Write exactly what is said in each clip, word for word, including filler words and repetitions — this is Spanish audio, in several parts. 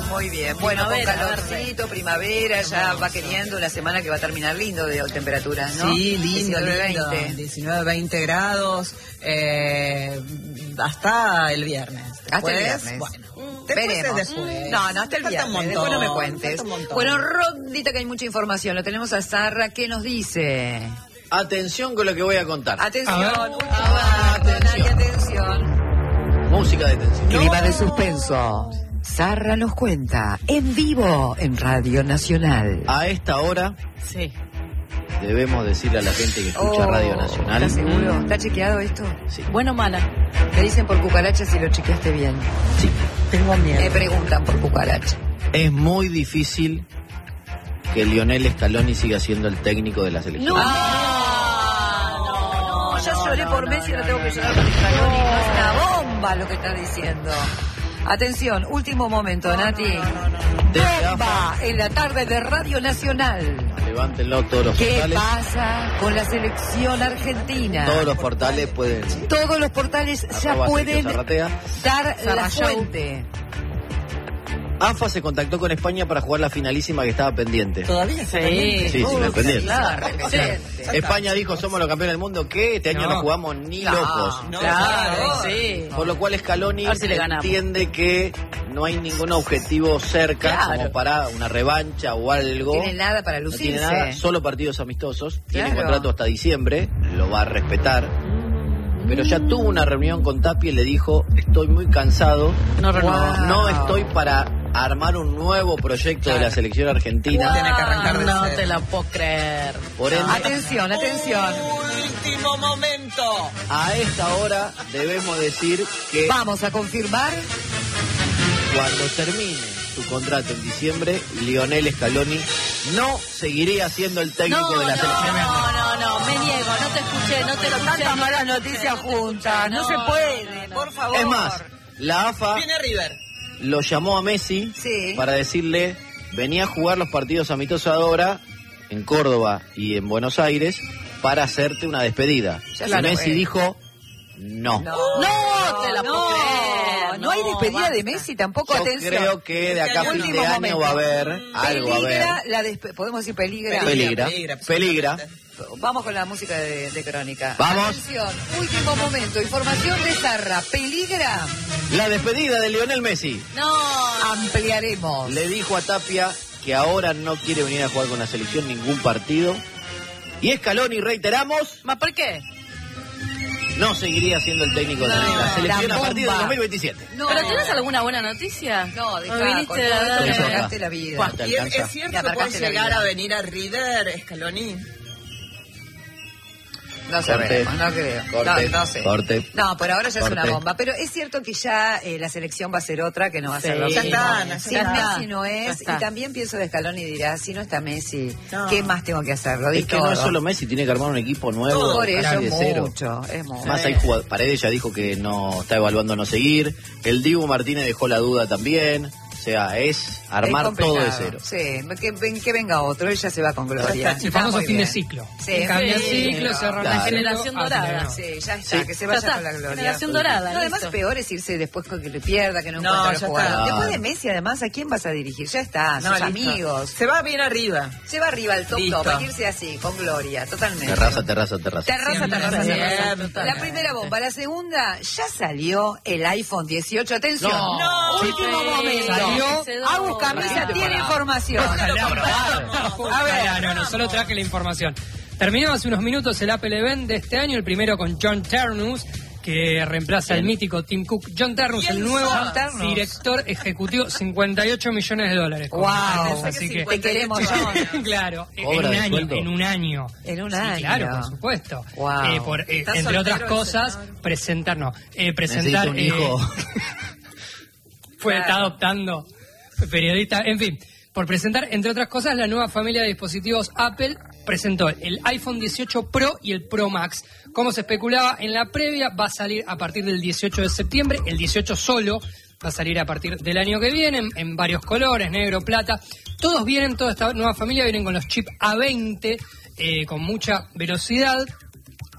Muy bien. Bueno, primavera, con calorcito, primavera, ya va queriendo la semana que va a terminar lindo de temperaturas, ¿no? Sí, lindo, diecinueve, lindo. veinte. diecinueve, veinte grados eh, hasta el viernes. Después, hasta el viernes. Bueno. Después Veremos. Después. No, no, hasta el viernes. Montón, después no me cuentes. Bueno, Rondita, que hay mucha información. Lo tenemos a Sarra. ¿Qué nos dice? Atención con lo que voy a contar. Atención. Ah, atención. atención. Música de tensión. Clima de suspenso. Sarra nos cuenta en vivo en Radio Nacional. A esta hora. Sí. Debemos decirle a la gente que escucha oh, Radio Nacional. ¿Estás seguro? Mm. ¿Está chequeado esto? Sí. Bueno o mala. Te dicen por cucaracha si lo chequeaste bien. Sí. Tengo miedo. Me preguntan por cucaracha. Es muy difícil que Lionel Scaloni siga siendo el técnico de la selección. No, no, no, no ya no, lloré no, por Messi y no, ahora tengo que llorar por Scaloni. No. Es una bomba lo que estás diciendo. Atención, último momento, Nati. Bomba en la tarde de Radio Nacional. Levántenlo todos los ¿Qué portales. ¿Qué pasa con la selección argentina? Todos los portales pueden... Todos los portales ya pueden dar la fuente. A F A se contactó con España para jugar la finalísima que estaba pendiente. ¿Todavía? Sí, sí, sí, sí, pendiente. Claro, o sea, España dijo, somos los campeones del mundo, ¿qué? Este año no, no jugamos ni no, locos. No, claro, sí. Por lo cual Scaloni si entiende que no hay ningún objetivo cerca, claro, como para una revancha o algo. No tiene nada para lucirse. No tiene nada, solo partidos amistosos. Claro. Tiene contrato hasta diciembre, lo va a respetar. Pero ya tuvo una reunión con Tapia y le dijo, estoy muy cansado, no, wow. no estoy para armar un nuevo proyecto claro. de la selección argentina. Wow. Tiene que arrancar de no ser. te la puedo creer. Por ende, atención, atención. Último momento. A esta hora debemos decir que... Vamos a confirmar. Cuando termine su contrato en diciembre, Lionel Scaloni no seguiría siendo el técnico no, de la no, selección. No, no, no, me niego, no te escuché, no te lo escuché. Tantas malas noticias juntas, no, no se puede, por favor. Es más, la A F A viene River. Lo llamó a Messi sí. para decirle, venía a jugar los partidos amistosos ahora en Córdoba y en Buenos Aires para hacerte una despedida. Ya y Messi eh. dijo, no. No, no te la no, puedo creer. No, no hay despedida basta. de Messi tampoco, Yo atención. creo que de acá a fin de año momento. va a haber algo a ver. La despe- podemos decir peligra. Peligra, peligra. peligra. Vamos con la música de, de Crónica. Vamos. Atención, último momento, información de Sarra. ¿Peligra? La despedida de Lionel Messi. No. Ampliaremos. Le dijo a Tapia que ahora no quiere venir a jugar con la selección ningún partido. Y Scaloni, reiteramos. ¿Más por qué? No seguiría siendo el técnico no, de la selección a partir del dos mil veintisiete. No. ¿Pero tienes alguna buena noticia? No, dejá, viniste con todo esto me sacaste la vida. ¿Y es, es cierto que puede llegar a venir a River, Scaloni? No sabemos, no creo. Corte, no, no sé. corte. No, por ahora ya corte. es una bomba. Pero es cierto que ya eh, la selección va a ser otra, que no va a sí, ser lo ya mismo. Está, si ya Messi está. no es, y también pienso de Scaloni y dirá, si no está Messi, no. ¿qué más tengo que hacer? Lo es que todo. no es solo Messi, tiene que armar un equipo nuevo. Todo por eso de es cero. mucho, es mucho. Más hay jugadores. Paredes ya dijo que no está evaluando no seguir. El Dibu Martínez dejó la duda también. O sea, es armar es todo de cero. Sí, que, que venga otro, ella se va con gloria. El famoso fin de ciclo. Sí, cambia sí, ciclo, sí, cerra la claro. generación dorada. Sí, ya está, sí. que se vaya está. con la gloria. Generación dorada. No, además peor es irse después con que le pierda, que no, no encuentre a jugar. Está. Después de Messi, además, ¿a quién vas a dirigir? Ya está, no, sus listo. amigos. Se va bien arriba. Se va arriba al top listo. top, a irse así, con gloria, totalmente. Terraza, terraza, terraza. Terraza, Siempre terraza, terraza. Siempre. La primera bomba. La segunda, ya salió el iPhone dieciocho. Atención. No. No. Último Sí. momento. Salió. Agus Camisa tiene información. A ver, no, no, solo traje la información. Terminó hace unos minutos el Apple Event de este año, el primero con John Ternus, que reemplaza al mítico Tim Cook. John Ternus, el nuevo director ejecutivo, cincuenta y ocho millones de dólares. Wow, así que te queremos, John. Claro, en Cobra un de año, sueldo. en un año. En un sí, año. Claro, por supuesto. Wow. Eh, por, eh, entre otras cosas, presentar, no, eh, presentar... un hijo. Eh, fue, está adoptando periodista, en fin. Por presentar, entre otras cosas, la nueva familia de dispositivos Apple presentó el iPhone dieciocho Pro y el Pro Max. Como se especulaba en la previa, va a salir a partir del dieciocho de septiembre, el dieciocho solo va a salir a partir del año que viene, en, en varios colores, negro, plata. Todos vienen, toda esta nueva familia vienen con los chips A veinte, eh, con mucha velocidad.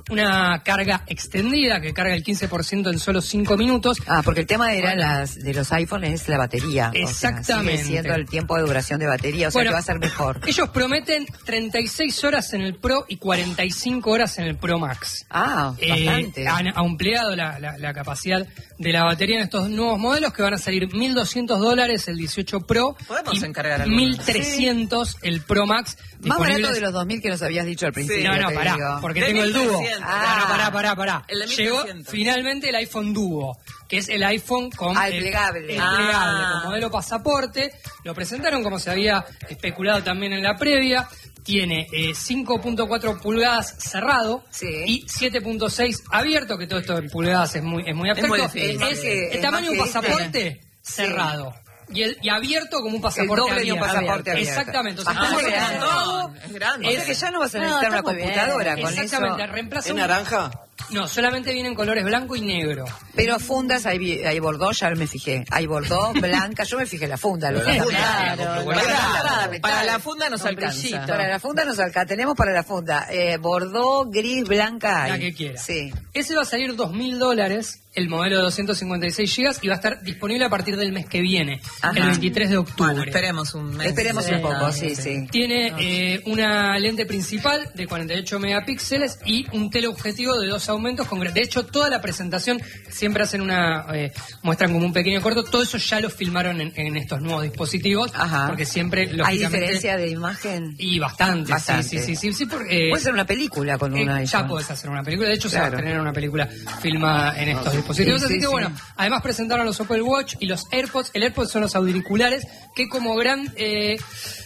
una carga extendida que carga el quince por ciento en solo cinco minutos. Ah, porque el tema era bueno, las de los iPhones es la batería. Exactamente. O sea, sigue siendo el tiempo de duración de batería, o sea bueno, que va a ser mejor. Ellos prometen treinta y seis horas en el Pro y cuarenta y cinco horas en el Pro Max. Ah, Eh, bastante. han ampliado la, la, la capacidad de la batería en estos nuevos modelos que van a salir mil doscientos dólares el dieciocho Pro Podemos y encargar algunos. mil trescientos el Pro Max. Más barato disponibles- de los dos mil que nos habías dicho al principio. No, no, te pará, digo. porque De tengo el mil dúo. trescientos. Ah, no, pará, pará, pará. El de Llegó mil trescientos. finalmente el iPhone Duo, que es el iPhone con Ah, el el, plegable. el Ah. plegable, con modelo pasaporte. Lo presentaron como se había especulado también en la previa. Tiene eh, cinco punto cuatro pulgadas cerrado Sí. y siete punto seis abierto, que todo esto en pulgadas es muy, es muy abstracto. muy difícil. Es, Es más que- el es tamaño de un más que pasaporte este. cerrado. Y, el, y abierto como un pasaporte doble de un abierto. pasaporte abierto. Exactamente. O sea, Bastante estamos grande. hablando- Es grande. O sea que ya no vas a No, necesitar está una muy bien. computadora con Exactamente, eso. reemplaza ¿Es un- naranja? No, solamente vienen colores blanco y negro. Pero fundas, hay, vi- hay bordó, ya me fijé. Hay bordó, blanca, yo me fijé la funda. Lo Pero la que funda, está- claro, Para, Claro, la- para la funda nos Con alcanza. brillito. Para la funda nos alcanza. Tenemos para la funda eh, bordó, gris, blanca. Hay. La que quiera. Sí. Ese va a salir dos mil dólares, el modelo de doscientos cincuenta y seis gigas, y va a estar disponible a partir del mes que viene, Ajá. el veintitrés de octubre. Bueno, esperemos un mes. Esperemos Sí. un poco, Ah, sí, sí. Tiene eh, una lente principal de cuarenta y ocho megapíxeles y un teleobjetivo de dos aumentos. Con, de hecho, toda la presentación siempre hacen una, eh, muestran como un pequeño corto. Todo eso ya lo filmaron en, en estos nuevos dispositivos, Ajá. porque siempre, ¿Hay lógicamente... diferencia de imagen? Y bastante, Bastante. sí, sí, sí, sí, sí, porque... Puede ser una película con Eh, una ya iPhone. podés hacer una película. De hecho, se va a Claro. tener una película filmada en estos dispositivos. Sí, Así sí, que sí. bueno, además presentaron los Apple Watch y los AirPods. El AirPods son los auriculares que como gran eh,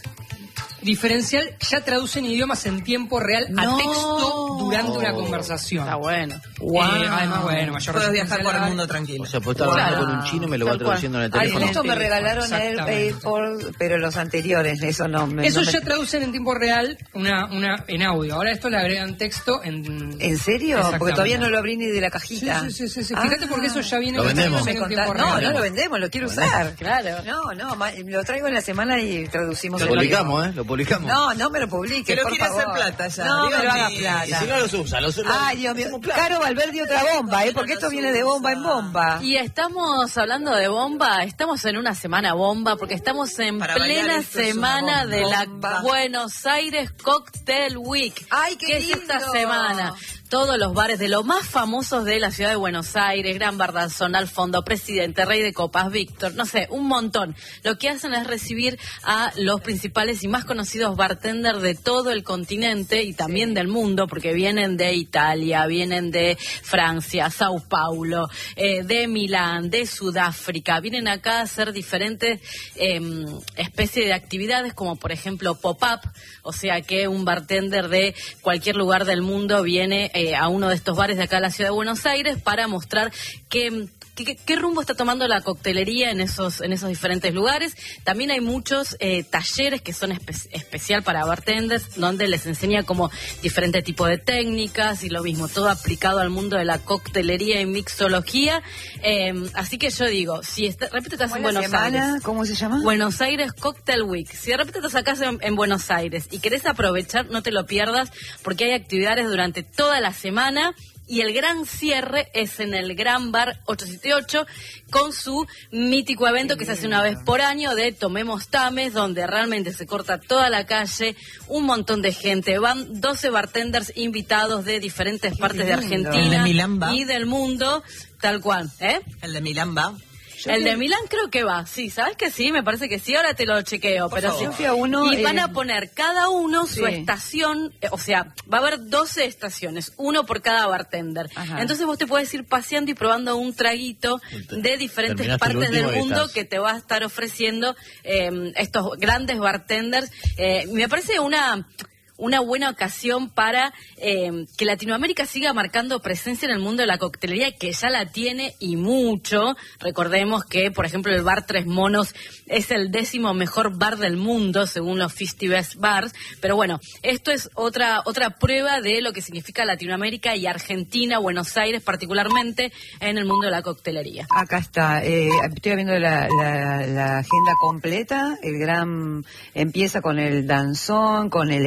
diferencial ya traducen idiomas en tiempo real a No. texto durante una conversación. Está bueno. Wow. Eh, además, bueno, mayor Puedes viajar por el resistencia mundo al- tranquilo. O sea, puedo estar hablando Claro. con un chino y me lo va Tal cual. traduciendo en el Ay, teléfono. justo me Teléfono, regalaron el exactamente. AirPod, pero los anteriores, eso no me... Eso no me- ya traducen en tiempo real una, una en audio. Ahora esto le agregan texto en... ¿En serio? Porque Exactamente. todavía no lo abrí ni de la Sí, cajita. sí, sí, sí, sí. Ah. Fíjate porque eso ya viene Lo con vendemos. traducción Me en tiempo contá- no, real. no lo vendemos, lo quiero usar. Claro. No, no, ma- lo traigo en la semana y traducimos. Lo el publicamos, ¿eh? Lo publicamos. No, no me lo publiques, Que lo por quiere hacer favor. plata ya, No, Dios me lo haga mío. plata. Y si no los usa, los usa. Ay, Dios mío. Caro Valverde otra bomba, ¿eh? Porque esto viene de bomba en bomba. Y estamos hablando de bomba, estamos en una semana bomba, porque estamos en Para bailar plena esto es una semana bomba. de la Bomba. Buenos Aires Cocktail Week. Ay, qué es esta lindo. semana? Todos los bares de los más famosos de la ciudad de Buenos Aires, Gran Bardazón, Al Fondo, Presidente, Rey de Copas, Víctor, no sé, un montón. Lo que hacen es recibir a los principales y más conocidos bartenders de todo el continente y también del mundo, porque vienen de Italia, vienen de Francia, Sao Paulo, eh, de Milán, de Sudáfrica. Vienen acá a hacer diferentes eh, especies de actividades, como por ejemplo pop-up, o sea que un bartender de cualquier lugar del mundo viene eh, a uno de estos bares de acá de la ciudad de Buenos Aires para mostrar que... ¿Qué, qué rumbo está tomando la coctelería en esos en esos diferentes lugares? También hay muchos eh, talleres que son espe- especial para bartenders, donde les enseña como diferentes tipos de técnicas y lo mismo, todo aplicado al mundo de la coctelería y mixología. Eh, así que yo digo, si está, repito, estás en ¿Cómo es la Buenos semana? Aires. ¿Cómo se llama? Buenos Aires Cocktail Week. Si de repente te sacás en, en Buenos Aires y querés aprovechar, no te lo pierdas, porque hay actividades durante toda la semana. Y el gran cierre es en el Gran Bar ochocientos setenta y ocho con su mítico evento que se hace una vez por año de Tomemos Tames, donde realmente se corta toda la calle, un montón de gente. Van doce bartenders invitados de diferentes partes de lindo. Argentina ¿El de Milán va? y del mundo, tal cual. ¿Eh? El de Milán va. El de Milán creo que va, sí, ¿sabes que sí? Me parece que sí, ahora te lo chequeo. Por pero favor. sí. Yo fui a uno, Y van eh, a poner cada uno su sí. estación, eh, o sea, va a haber doce estaciones, uno por cada bartender. Ajá. Entonces vos te puedes ir paseando y probando un traguito de diferentes Terminaste el partes del último y mundo estás- que te va a estar ofreciendo eh, estos grandes bartenders. Eh, me parece una... una buena ocasión para eh, que Latinoamérica siga marcando presencia en el mundo de la coctelería, que ya la tiene y mucho. Recordemos que, por ejemplo, el bar Tres Monos es el décimo mejor bar del mundo, según los cincuenta Best Bars. Pero bueno, esto es otra otra prueba de lo que significa Latinoamérica y Argentina, Buenos Aires particularmente, en el mundo de la coctelería. Acá está, eh, estoy viendo la, la, la agenda completa. El gran empieza con el danzón, con el skybar,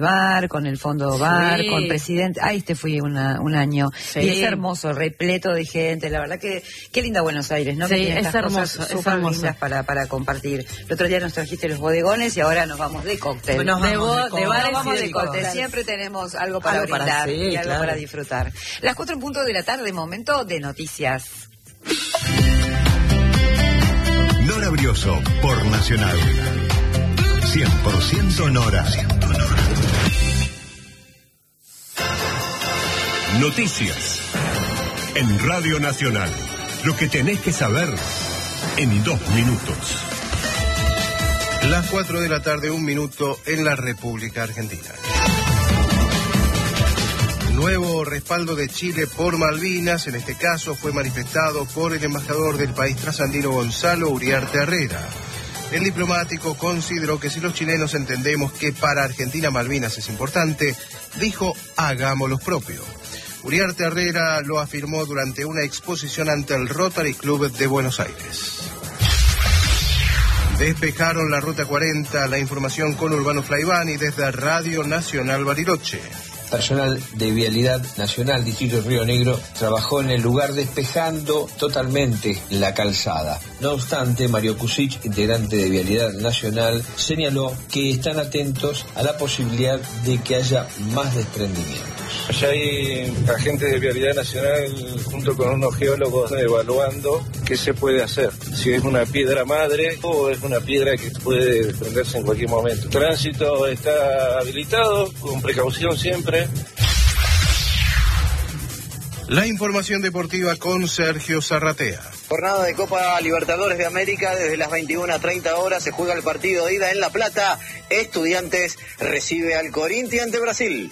bar, con el fondo bar, Sí. con presidente. Ahí te fui una, un año. Sí. Y es hermoso, repleto de gente. La verdad que qué linda Buenos Aires, ¿no? Sí, Que tiene es estas hermoso, cosas es súper hermoso. lindas para, para compartir. El otro día nos trajiste los bodegones y ahora nos vamos de cóctel. Nos De vamos bo- de de bares Nos vamos y de de cóctel. cóctel. Siempre tenemos algo para Algo para brindar sí, y algo claro. para disfrutar. Las cuatro en punto de la tarde, momento de noticias. Nora Brioso por Nacional. cien por ciento Nora. Noticias. En Radio Nacional. Lo que tenés que saber en dos minutos. Las cuatro de la tarde, un minuto en la República Argentina. Nuevo respaldo de Chile por Malvinas, en este caso fue manifestado por el embajador del país trasandino Gonzalo Uriarte Herrera. El diplomático consideró que si los chilenos entendemos que para Argentina Malvinas es importante, dijo, hagamos lo propio. Uriarte Herrera lo afirmó durante una exposición ante el Rotary Club de Buenos Aires. Despejaron la Ruta cuarenta, la información con Urbano Flaivani desde Radio Nacional Bariloche. Personal de Vialidad Nacional, Distrito Río Negro, trabajó en el lugar despejando totalmente la calzada. No obstante, Mario Kusic, integrante de Vialidad Nacional, señaló que están atentos a la posibilidad de que haya más desprendimientos. Ya hay agentes de Vialidad Nacional junto con unos geólogos evaluando qué se puede hacer. Si es una piedra madre o es una piedra que puede desprenderse en cualquier momento. El tránsito está habilitado, con precaución siempre. La información deportiva con Sergio Zarratea. Jornada de Copa Libertadores de América, desde las veintiuna a treinta horas se juega el partido de ida en La Plata. Estudiantes recibe al Corinthians de Brasil.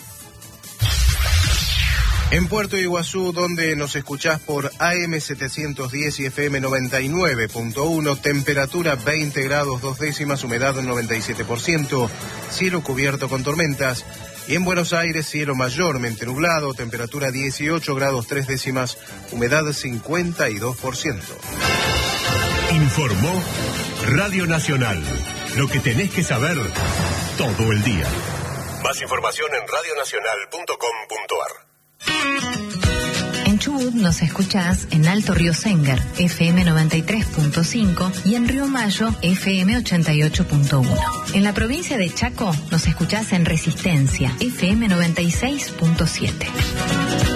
En Puerto Iguazú, donde nos escuchás por A M setecientos diez y F M noventa y nueve punto uno, temperatura veinte grados dos décimas, humedad noventa y siete por ciento, cielo cubierto con tormentas. Y en Buenos Aires, cielo mayormente nublado, temperatura dieciocho grados tres décimas, humedad cincuenta y dos por ciento. Informó Radio Nacional. Lo que tenés que saber todo el día. Más información en radionacional punto com punto ar. En Chubut nos escuchás en Alto Río Sengar, F M noventa y tres punto cinco y en Río Mayo, F M ochenta y ocho punto uno. En la provincia de Chaco nos escuchás en Resistencia, F M noventa y seis punto siete.